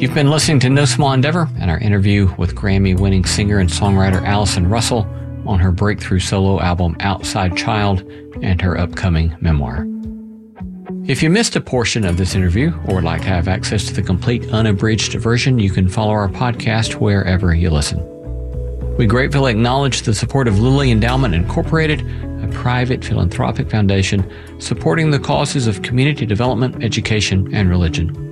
You've been listening to No Small Endeavor and our interview with Grammy-winning singer and songwriter Allison Russell on her breakthrough solo album Outside Child and her upcoming memoir. If you missed a portion of this interview or would like to have access to the complete unabridged version, you can follow our podcast wherever you listen. We gratefully acknowledge the support of Lilly Endowment Incorporated, a private philanthropic foundation supporting the causes of community development, education, and religion.